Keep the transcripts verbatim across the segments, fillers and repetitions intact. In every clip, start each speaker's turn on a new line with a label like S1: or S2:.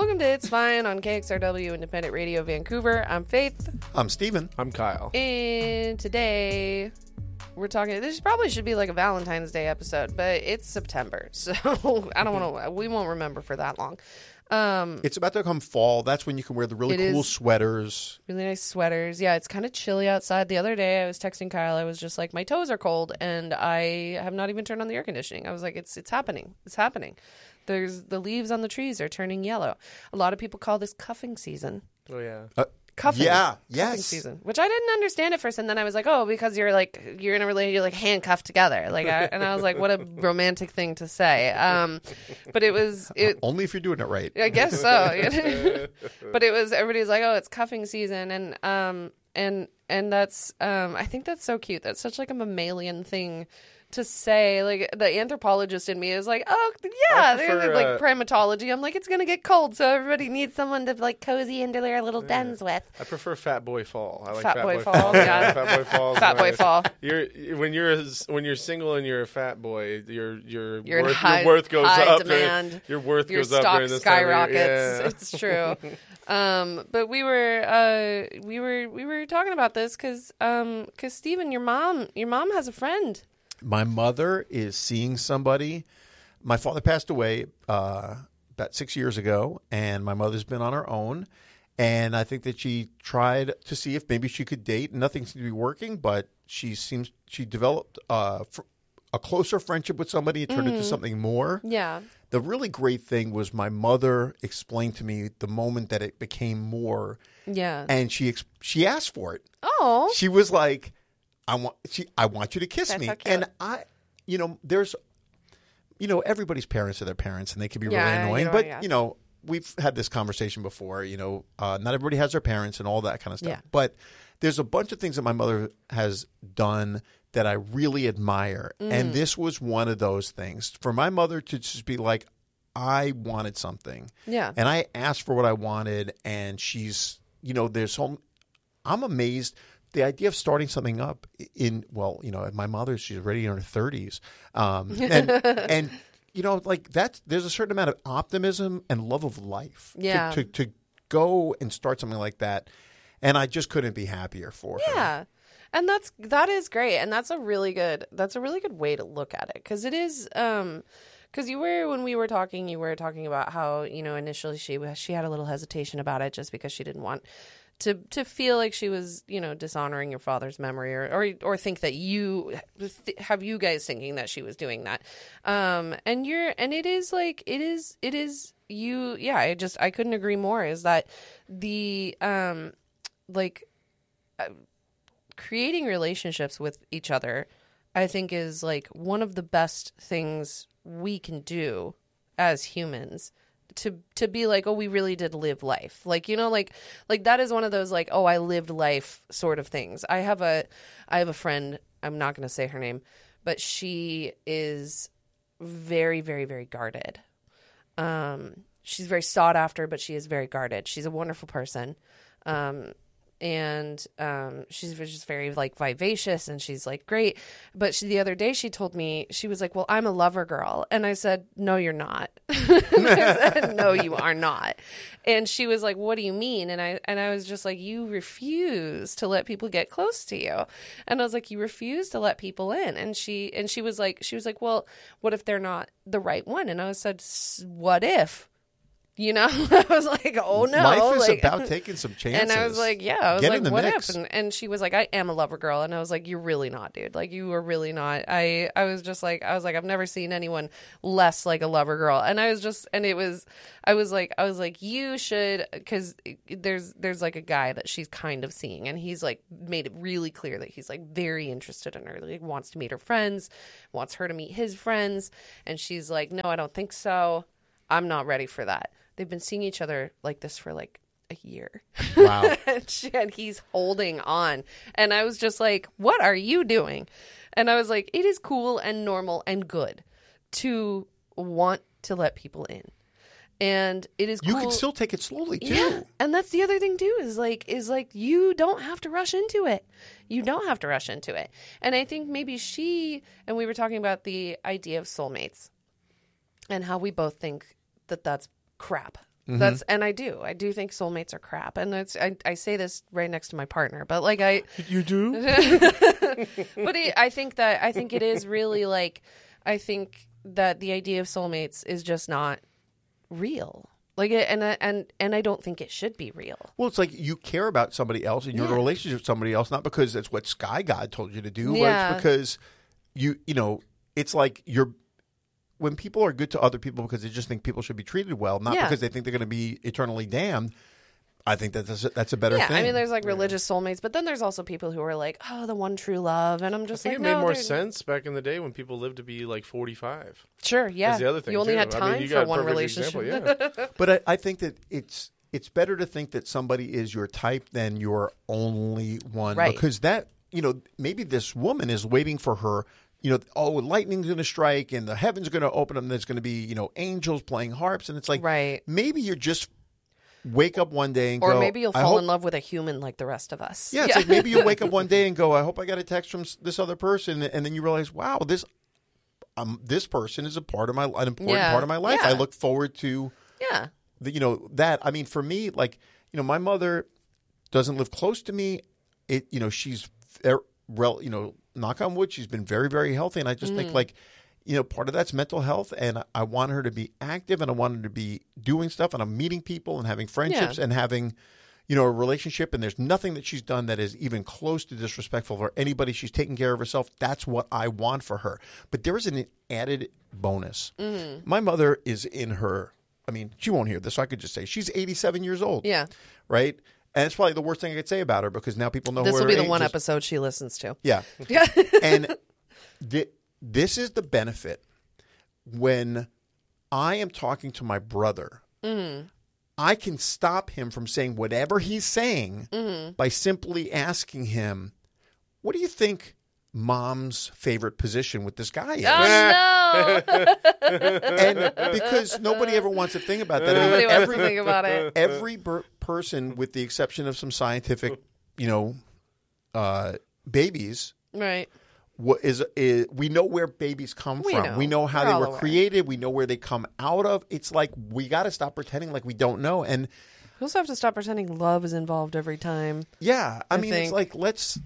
S1: Welcome to It's Fine on K X R W Independent Radio Vancouver. I'm Faith.
S2: I'm Steven.
S3: I'm Kyle.
S1: And today we're talking, this probably should be like a Valentine's Day episode, but it's September, so I don't want to, we won't remember for that long. Um,
S2: it's about to come fall. That's when you can wear the really cool sweaters.
S1: Really nice sweaters. Yeah, it's kind of chilly outside. The other day I was texting Kyle. I was just like, my toes are cold, and I have not even turned on the air conditioning. I was like, it's it's happening. It's happening. There's the leaves on the trees are turning yellow. A lot of people call this cuffing season.
S3: Oh, yeah.
S2: Uh,
S1: Cuffing,
S2: yeah,
S1: cuffing
S2: yes.
S1: season, which I didn't understand at first, and then I was like, "Oh, because you're like you're in a relationship, you're like handcuffed together." Like, I, and I was like, "What a romantic thing to say." Um, but it was it,
S2: only if you're doing it right.
S1: I guess so. But it was everybody's like, "Oh, it's cuffing season," and um and and that's um I think that's so cute. That's such like a mammalian thing to say. Like, the anthropologist in me is like, oh yeah,
S3: prefer,
S1: there's like
S3: uh,
S1: primatology. I'm like, it's gonna get cold, so everybody needs someone to like cozy into their little
S3: Yeah.
S1: dens with.
S3: I prefer Fat Boy Fall. I like
S1: Fat
S3: Fat,
S1: Boy
S3: Boy,
S1: Fall,
S3: Fall.
S1: yeah.
S3: Fat Boy Fall. is
S1: Fat Boy
S3: nice.
S1: Fall.
S3: You're when you're when you're single and you're a fat boy, your your
S1: You're in
S3: worth
S1: high-
S3: your worth goes
S1: high
S3: up.
S1: demand.
S3: During, your worth
S1: Your
S3: goes up
S1: stock
S3: during this time of
S1: skyrockets.
S3: year. Yeah.
S1: It's true. Um, but we were uh, we were we were talking about this because um, because Steven, your mom your mom has a friend.
S2: My mother is seeing somebody. My father passed away uh, about six years ago, and my mother's been on her own. And I think that she tried to see if maybe she could date. Nothing seemed to be working, but she seems she developed uh, fr- a closer friendship with somebody. It turned
S1: Mm-hmm.
S2: into something more.
S1: Yeah.
S2: The really great thing was my mother explained to me the moment that it became more,
S1: Yeah.
S2: and she ex- she asked for it.
S1: Oh.
S2: She was like, I want she I want you to kiss
S1: That's
S2: me.
S1: so cute.
S2: And I you know, there's you know, everybody's parents are their parents and they can be
S1: Yeah,
S2: really
S1: you
S2: annoying.
S1: know,
S2: but
S1: yeah.
S2: you know, we've had this conversation before, you know, uh, not everybody has their parents and all that kind of stuff.
S1: Yeah.
S2: But there's a bunch of things that my mother has done that I really admire.
S1: Mm.
S2: And this was one of those things. For my mother to just be like, I wanted something.
S1: Yeah.
S2: And I asked for what I wanted, and she's, you know, there's some, I'm amazed. The idea of starting something up in, well, you know, my mother, she's already in her thirties. Um, and, and, you know, like that's, there's a certain amount of optimism and love of life to-
S1: Yeah.
S2: to, to go and start something like that. And I just couldn't be happier for her.
S1: Yeah. And that's that is great, and that's a really good that's a really good way to look at it, because it is um because you were when we were talking you were talking about how, you know, initially she she had a little hesitation about it just because she didn't want to to feel like she was, you know, dishonoring your father's memory, or or, or think that you th- have you guys thinking that she was doing that. Um and you're and it is like it is it is you yeah I just I couldn't agree more, is that the um like uh, creating relationships with each other, I think, is like one of the best things we can do as humans, to to be like, oh, we really did live life. Like, you know, like like that is one of those like, oh, I lived life sort of things. I have a I have a friend, I'm not going to say her name, but she is very, very, very guarded. Um, she's very sought after, but she is very guarded. She's a wonderful person. Um, and um, she's just very like vivacious, and she's like great. But she, the other day she told me, she was like, well, I'm a lover girl. And I said, no, you're not. I said, no, you are not. And she was like, what do you mean? And I, and I was just like, you refuse to let people get close to you. And I was like, you refuse to let people in. And she, and she was like, she was like, well, what if they're not the right one? And I said, what if? You know, I was like, oh no.
S2: Life is
S1: like,
S2: about taking some chances.
S1: and I was like, yeah, I was
S2: Get
S1: like,
S2: in the
S1: what
S2: mix.
S1: if? And, and she was like, I am a lover girl. And I was like, you're really not, dude. Like, you are really not. I, I was just like, I was like, I've never seen anyone less like a lover girl. And I was just, and it was, I was like, I was like, you should, because there's, there's like a guy that she's kind of seeing, and he's like made it really clear that he's like very interested in her. Like, wants to meet her friends, wants her to meet his friends. And she's like, no, I don't think so. I'm not ready for that. They've been seeing each other like this for like a year.
S2: Wow.
S1: and, she, and he's holding on. And I was just like, what are you doing? And I was like, it is cool and normal and good to want to let people in. And it is
S2: You
S1: cool.
S2: can still take it slowly too.
S1: Yeah. And that's the other thing too, is like, is like, you don't have to rush into it. You don't have to rush into it. And I think maybe she, and we were talking about the idea of soulmates and how we both think that that's crap. That's and I do. I do think soulmates are crap, and it's I, I say this right next to my partner, but like I
S3: You do?
S1: but it, I think that I think it is really like I think that the idea of soulmates is just not real. Like it, and I- and and I don't think it should be real.
S2: Well, it's like you care about somebody else and you're in a
S1: Yeah.
S2: relationship with somebody else, not because that's what Sky God told you to do,
S1: Yeah.
S2: but it's because you, you know, it's like you're, when people are good to other people because they just think people should be treated well, not
S1: Yeah.
S2: because they think they're going to be eternally damned, I think that that's a, that's a better
S1: Yeah,
S2: thing.
S1: I mean, there's like religious soulmates, but then there's also people who are like, oh, the one true love, and I'm
S3: I
S1: just
S3: think
S1: like,
S3: it made
S1: no,
S3: more
S1: dude.
S3: sense back in the day when people lived to be like forty-five.
S1: Sure, yeah.
S3: That's the other thing,
S1: you only
S3: too.
S1: had
S3: I
S1: time
S3: mean, you
S1: for
S3: got a
S1: one
S3: perfect
S1: relationship.
S3: example, yeah.
S2: But I, I think that it's it's better to think that somebody is your type than your only one.
S1: Right.
S2: Because that, you know, maybe this woman is waiting for her, you know, oh, lightning's going to strike and the heavens are going to open up and there's going to be, you know, angels playing harps. And it's like,
S1: Right.
S2: maybe you're just wake up one day and
S1: Or
S2: go.
S1: maybe you'll
S2: I
S1: fall
S2: hope-
S1: in love with a human like the rest of us.
S2: Yeah, it's like maybe you wake up one day and go, I hope I got a text from s- this other person. And then you realize, wow, this um, this person is a part of my, an important
S1: Yeah.
S2: part of my life.
S1: Yeah.
S2: I look forward to
S1: Yeah.
S2: the, you know, that, I mean, for me, like, you know, my mother doesn't live close to me. It, you know, she's, ver- rel, you know, knock on wood, she's been very, very healthy. And I just
S1: Mm.
S2: think like, you know, part of that's mental health. And I want her to be active and I want her to be doing stuff. And I'm meeting people and having friendships
S1: Yeah.
S2: and having, you know, a relationship. And there's nothing that she's done that is even close to disrespectful for anybody. She's taking care of herself. That's what I want for her. But there is an added bonus.
S1: Mm-hmm.
S2: My mother is in her, I mean, she won't hear this, so I could just say she's eighty-seven years old.
S1: Yeah.
S2: Right? And it's probably the worst thing I could say about her because now people know
S1: This
S2: who
S1: will
S2: her
S1: be the
S2: age
S1: one
S2: is.
S1: episode she listens to.
S2: Yeah.
S1: Yeah.
S2: And th- this is the benefit when I am talking to my brother.
S1: Mm-hmm.
S2: I can stop him from saying whatever he's saying
S1: Mm-hmm.
S2: by simply asking him, what do you think mom's favorite position with this guy is?
S1: Oh, no.
S2: And because nobody ever wants to think about that. I mean,
S1: Nobody wants
S2: every,
S1: to think about it.
S2: every ber- person, with the exception of some scientific, you know, uh, babies,
S1: Right.
S2: what is, is we know where babies come
S1: We
S2: from.
S1: know.
S2: We know how
S1: We're
S2: they
S1: all
S2: were
S1: aware.
S2: created. We know where they come out of. It's like we got to stop pretending like we don't know. And
S1: We also have to stop pretending love is involved every time.
S2: yeah, I,
S1: I
S2: mean, it's
S1: think.
S2: like let's.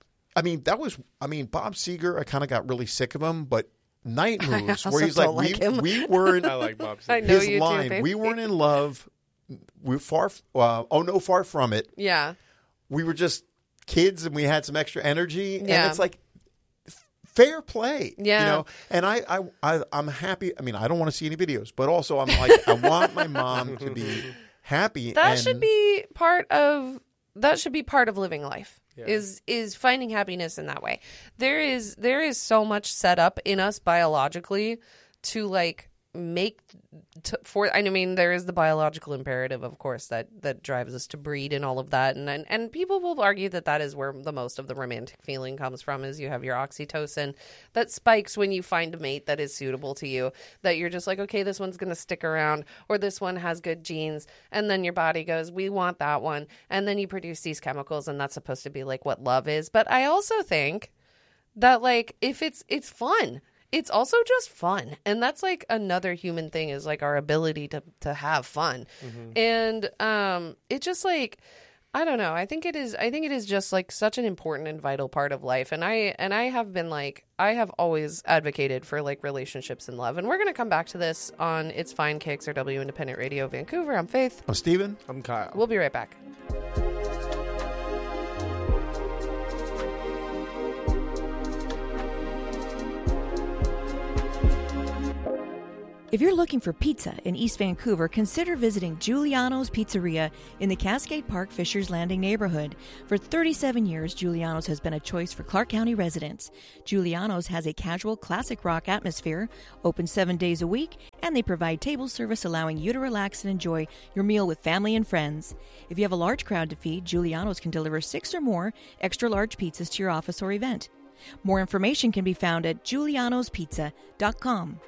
S2: I mean, that was. I mean, Bob Seger. I kind of got really sick of him, but Night Moves,
S1: also
S2: where he's like,
S1: don't like
S2: we,
S1: him.
S2: we weren't.
S3: I like Bob
S1: I
S3: Seger.
S1: know
S2: his
S1: you too,
S2: line,
S1: baby.
S2: we weren't in love. We far. Uh, oh no, far from it.
S1: Yeah.
S2: We were just kids, and we had some extra energy. And
S1: Yeah.
S2: it's like f- fair play.
S1: Yeah.
S2: You know. And I, I, I, I'm happy. I mean, I don't want to see any videos, but also I'm like, I want my mom to be happy.
S1: That
S2: and,
S1: should be part of that should be part of living life.
S3: Yeah.
S1: Is is finding happiness in that way. There is there is so much set up in us biologically to like make to, for I mean there is the biological imperative, of course, that that drives us to breed and all of that, and and, and people will argue that that is where the most of the romantic feeling comes from, is you have your oxytocin that spikes when you find a mate that is suitable to you, that you're just like, okay, this one's going to stick around, or this one has good genes, and then your body goes, we want that one, and then you produce these chemicals, and that's supposed to be like what love is. But I also think that like if it's it's fun, it's also just fun, and that's like another human thing, is like our ability to to have fun. And um it just like I don't know, I think it is I think it is just like such an important and vital part of life, and I and I have been like I have always advocated for like relationships and love, and we're going to come back to this on It's Fine, K X R W Independent Radio Vancouver. I'm Faith.
S2: I'm Steven.
S3: I'm Kyle.
S1: We'll be right back.
S4: If you're looking for pizza in East Vancouver, consider visiting Giuliano's Pizzeria in the Cascade Park Fishers Landing neighborhood. For thirty-seven years, Giuliano's has been a choice for Clark County residents. Giuliano's has a casual classic rock atmosphere, open seven days a week, and they provide table service allowing you to relax and enjoy your meal with family and friends. If you have a large crowd to feed, Giuliano's can deliver six or more extra large pizzas to your office or event. More information can be found at giulianos pizza dot com.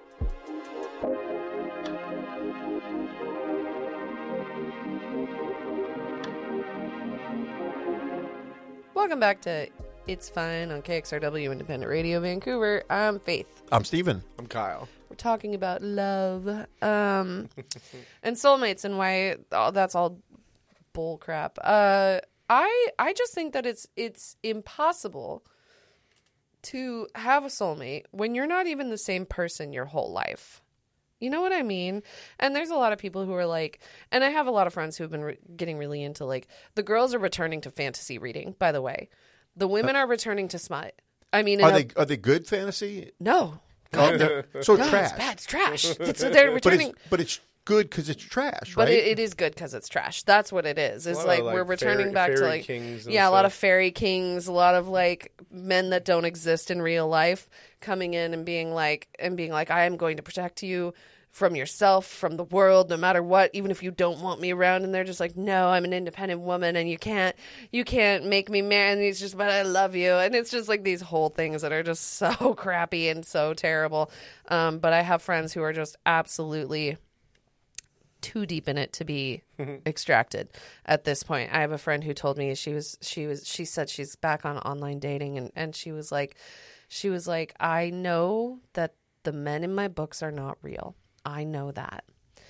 S1: Welcome back to It's Fine on K X R W Independent Radio Vancouver. I'm Faith.
S2: I'm Steven.
S3: I'm Kyle.
S1: We're talking about love um, and soulmates and why oh, that's all bull crap. Uh, I I just think that it's it's impossible to have a soulmate when you're not even the same person your whole life. You know what I mean? And there's a lot of people who are like, and I have a lot of friends who have been re- getting really into like, the girls are returning to fantasy reading, by the way. The women are returning to smut. I mean,
S2: Are
S1: in
S2: they
S1: a,
S2: are they good fantasy?
S1: no.
S2: Oh, they're- so
S1: No,
S2: trash.
S1: it's bad. It's trash. It's, they're
S2: But
S1: returning.
S2: it's but it's good because it's trash,
S1: But
S2: right?
S1: it, it is good because it's trash. That's what it is. It's
S3: lot of,
S1: like,
S3: like,
S1: we're returning
S3: fairy-
S1: back to
S3: fairy
S1: like,
S3: kings and
S1: yeah, a lot
S3: stuff.
S1: of fairy kings, a lot of like men that don't exist in real life coming in and being like, and being like, I am going to protect you from yourself, from the world, no matter what, even if you don't want me around. And they're just like, no, I'm an independent woman and you can't, you can't make me marry. And it's just, but I love you. And it's just like these whole things that are just so crappy and so terrible. Um, but I have friends who are just absolutely too deep in it to be extracted at this point. I have a friend who told me she was, she was, she said she's back on online dating and, and she was like, she was like, I know that the men in my books are not real. I know that.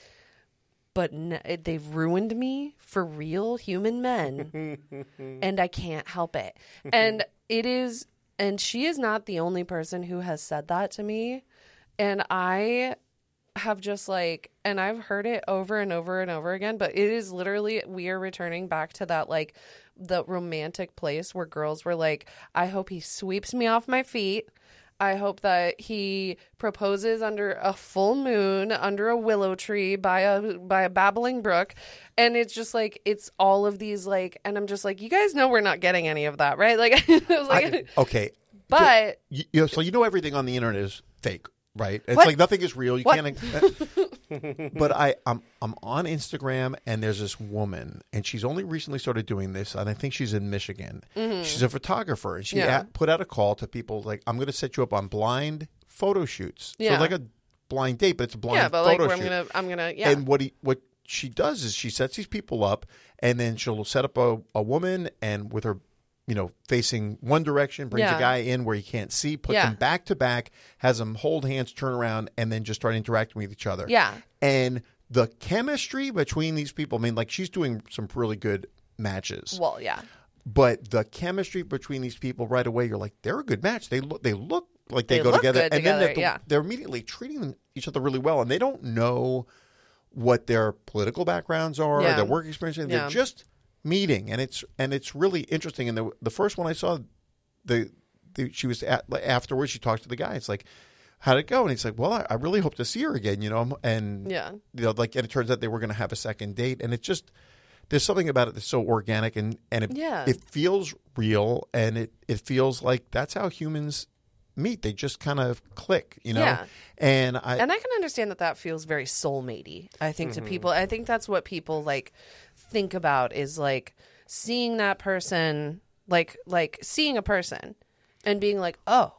S1: But n- they've ruined me for real human men. And I can't help it. And it is, and she is not the only person who has said that to me. And I have just like, and I've heard it over and over and over again, but it is literally, we are returning back to that, like the romantic place where girls were like, I hope he sweeps me off my feet. I hope that he proposes under a full moon, under a willow tree, by a by a babbling brook. And it's just like, it's all of these like, and I'm just like, you guys know we're not getting any of that, right? Like, I was like,
S2: I- okay,
S1: but
S2: you, you know, so you know everything on the internet is fake, right? It's
S1: What?
S2: like nothing is real. You
S1: What?
S2: can't. But I, I'm I'm on Instagram and there's this woman and she's only recently started doing this and I think she's in Michigan. She's a photographer and she
S1: Mm-hmm. Yeah.
S2: a- put out a call to people like, I'm going to set you up on blind photo shoots.
S1: Yeah.
S2: So like a blind date, but it's a blind
S1: yeah, but
S2: photo
S1: like, where I'm
S2: shoot.
S1: gonna, I'm gonna, yeah,
S2: And what he what she does is she sets these people up, and then she'll set up a, a woman, and with her, you know, facing one direction, brings
S1: Yeah.
S2: a guy in where he can't see, puts
S1: Yeah.
S2: them back to back, has them hold hands, turn around, and then just start interacting with each other.
S1: yeah,
S2: And the chemistry between these people, I mean, like she's doing some really good matches,
S1: well, yeah,
S2: but the chemistry between these people right away, you're like, they're a good match. They look, they look like they,
S1: They
S2: go
S1: look
S2: together,
S1: good
S2: and
S1: together,
S2: then they're,
S1: yeah.
S2: they're immediately treating each other really well, and they don't know what their political backgrounds are,
S1: Yeah.
S2: their work experience.
S1: Yeah.
S2: They're just meeting, and it's and it's really interesting. And the the first one I saw, the, the she was at, afterwards. She talked to the guy. It's like, how'd it go? And he's like, well, I, I really hope to see her again. You know, and
S1: yeah,
S2: you know, like, and it turns out they were going to have a second date, and it just. There's something about it that's so organic, and, and it,
S1: Yeah.
S2: it feels real, and it, it feels like that's how humans meet. They just kind of click, you know?
S1: Yeah.
S2: And I,
S1: and I can understand that that feels very soulmatey. I think to people, I think that's what people like think about is like seeing that person, like like seeing a person, and being like, oh,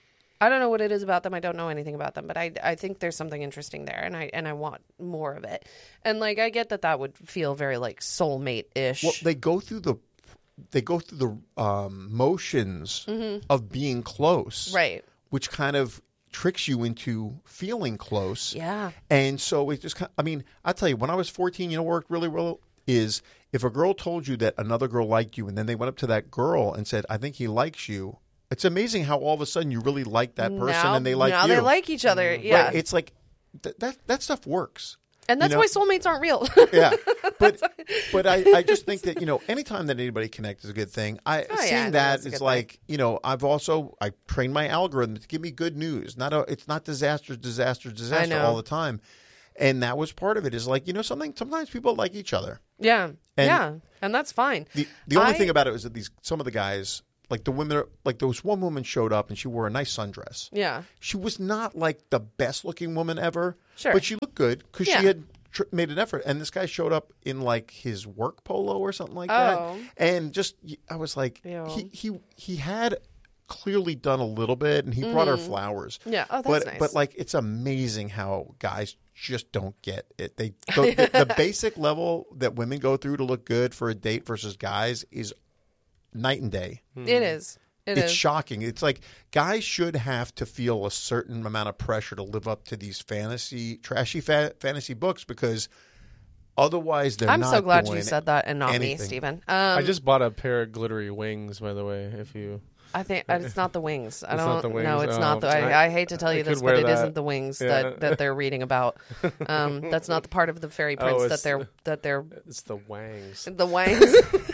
S1: I don't know what it is about them. I don't know anything about them, but I, I think there's something interesting there, and I and I want more of it. And like I get that that would feel very like soulmate ish.
S2: well, they go through the, they go through the um, motions of being close,
S1: Mm-hmm. Right.
S2: Which kind of tricks you into feeling close.
S1: Yeah.
S2: And so it just kind I mean, I'll tell you, when I was fourteen, you know, what worked really well is if a girl told you that another girl liked you, and then they went up to that girl and said, I think he likes you. It's amazing how all of a sudden you really like that person
S1: now,
S2: and they like
S1: now
S2: you.
S1: they like each other. Yeah.
S2: Right? It's like th- that that stuff works.
S1: and that's
S2: you know?
S1: why soulmates aren't real.
S2: Yeah, but but I, I just think that, you know, anytime that anybody connects is a good thing. I
S1: Oh, yeah,
S2: seeing
S1: no,
S2: that
S1: that's a
S2: is
S1: good
S2: like, you know, I've also I train my algorithm to give me good news. Not a, it's not disaster, disaster, disaster
S1: know.
S2: all the time. And that was part of it. Is like, you know, something. Sometimes people like each other.
S1: yeah.
S2: And-
S1: yeah. And that's fine.
S2: The the only
S1: I-
S2: thing about it was that these some of the guys, like the women, are- like there was one woman showed up and she wore a nice sundress.
S1: Yeah.
S2: She was not like the best looking woman ever,
S1: Sure.
S2: but she looked good because
S1: Yeah.
S2: she had tr- made an effort. And this guy showed up in like his work polo or something like
S1: Oh.
S2: that, and just I was like,
S1: Ew.
S2: he he he had clearly done a little bit, and he brought her flowers.
S1: Yeah. Oh, that's
S2: but
S1: nice.
S2: but like it's amazing how guys just don't get it. They the, the, the basic level that women go through to look good for a date versus guys is night and day.
S1: It is. It
S2: it's
S1: is.
S2: shocking. It's like guys should have to feel a certain amount of pressure to live up to these fantasy, trashy fa- fantasy books because otherwise they're
S1: I'm
S2: not
S1: so glad
S2: doing
S1: you said that and not
S2: anything.
S1: me, Stephen. Um,
S3: I just bought a pair of glittery wings, by the way. If you,
S1: I think uh, it's not the wings. I
S3: It's
S1: don't
S3: not the
S1: No,
S3: wings?
S1: it's
S3: Oh,
S1: not the.
S3: I-
S1: I, I hate to tell
S3: I
S1: you
S3: could
S1: this,
S3: wear
S1: but it
S3: that.
S1: isn't the wings
S3: Yeah.
S1: that, that they're reading about. Um, that's not the part of the fairy prince
S3: Oh,
S1: that
S3: it's
S1: they're
S3: the-
S1: that they're
S3: It's the wangs.
S1: the wangs.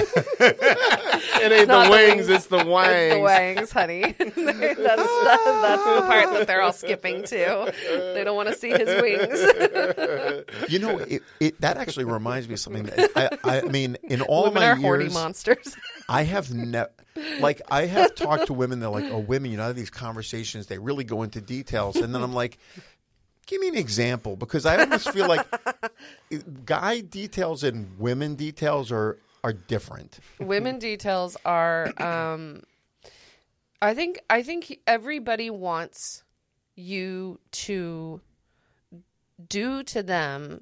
S3: It ain't
S1: not
S3: the
S1: the
S3: wings,
S1: wings.
S3: it's the wangs.
S1: It's the wangs, honey. that's that, that's the part that they're all skipping to. They don't want to see his wings.
S2: You know, it, it that actually reminds me of something. That I, I mean, in all
S1: Women
S2: my
S1: are horny
S2: years,
S1: monsters.
S2: I have never, like, I have talked to women. They're like, "Oh, women, you know, these conversations, they really go into details." And then I'm like, "Give me an example," because I almost feel like guy details and women details are are different.
S1: Women details are. Um, I think. I think everybody wants you to do to them.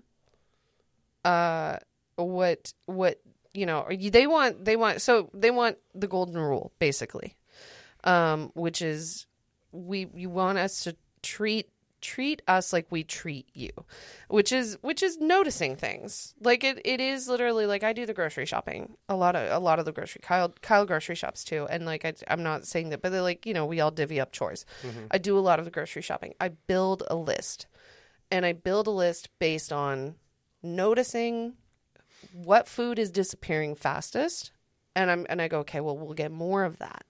S1: Uh, what what you know? They want. They want. So they want the golden rule, basically, um, which is we. You want us to treat. treat us like we treat you, which is which is noticing things. Like it, it is literally like I do the grocery shopping a lot of a lot of the grocery Kyle Kyle grocery shops too, and like I, I'm not saying that, but they're like, you know, we all divvy up chores. Mm-hmm. I do a lot of the grocery shopping. I build a list, and I build a list based on noticing what food is disappearing fastest, and I'm and I go, okay, well, we'll get more of that,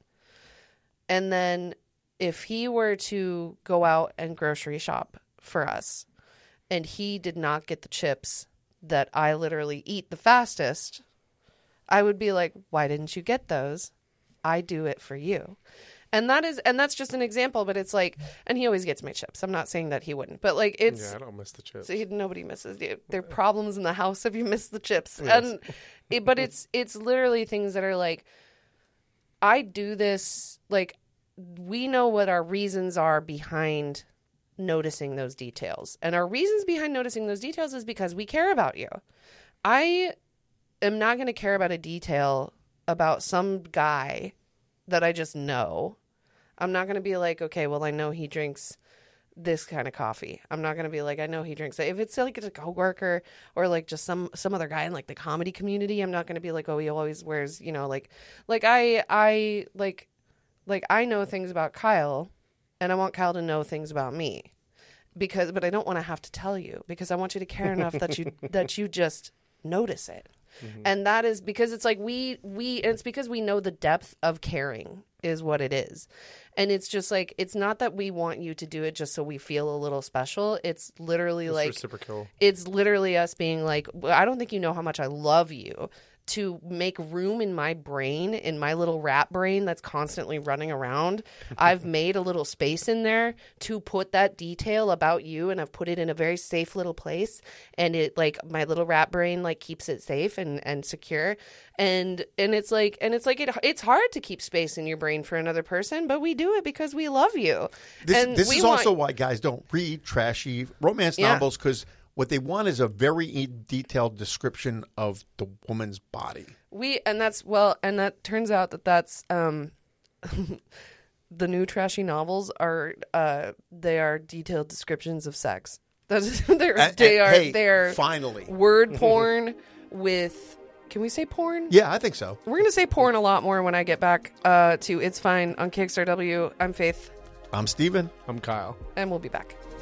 S1: and then if he were to go out and grocery shop for us and he did not get the chips that I literally eat the fastest, I would be like, why didn't you get those? I do it for you. And that is, and that's just an example, but it's like, and he always gets my chips. I'm not saying that he wouldn't, but like it's,
S3: Yeah, I don't miss the chips.
S1: so he, nobody misses. There are problems in the house if you miss the chips.
S3: Yes.
S1: And it, but it's, it's literally things that are like, I do this, like, we know what our reasons are behind noticing those details. And our reasons behind noticing those details is because we care about you. I am not going to care about a detail about some guy that I just know. I'm not going to be like, okay, well, I know he drinks this kind of coffee. I'm not going to be like, I know he drinks it. If it's like a coworker or like just some, some other guy in like the comedy community, I'm not going to be like, oh, he always wears, you know, like, like I, I like, Like, I know things about Kyle, and I want Kyle to know things about me, because, but I don't want to have to tell you, because I want you to care enough that you that you just notice it, mm-hmm. And that is because it's like we we and it's because we know the depth of caring is what it is, and it's just like it's not that we want you to do it just so we feel a little special. It's literally
S3: It's
S1: like
S3: reciprocal.
S1: It's literally us being like, I don't think you know how much I love you, to make room in my brain, in my little rat brain that's constantly running around. I've made a little space in there to put that detail about you, and I've put it in a very safe little place. And it like my little rat brain like keeps it safe and, and secure. And and it's like and it's like it it's hard to keep space in your brain for another person, but we do it because we love you.
S2: This,
S1: and
S2: this
S1: we
S2: is
S1: want,
S2: also why guys don't read trashy romance
S1: Yeah.
S2: novels, because what they want is a very e- detailed description of the woman's body.
S1: We and that's well, and that turns out that that's um, the new trashy novels are uh, they are detailed descriptions of sex. That's they're,
S2: And-
S1: they
S2: and,
S1: are
S2: hey,
S1: they are
S2: finally.
S1: word porn with. Can we say porn?
S2: Yeah, I think so.
S1: We're gonna say porn a lot more when I get back uh, to It's Fine on Kickstarter W. I'm Faith,
S2: I'm Steven.
S3: I'm Kyle.
S1: and we'll be back.